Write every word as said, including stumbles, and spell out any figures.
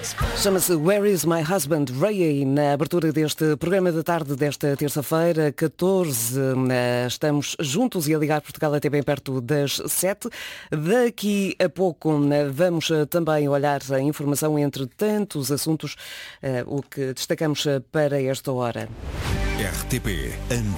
Chama-se Where is my husband? Ray, na abertura deste programa da tarde desta terça-feira, catorze. Estamos juntos e a ligar Portugal até bem perto das sete. Daqui a pouco vamos também olhar a informação entre tantos assuntos, o que destacamos para esta hora. R T P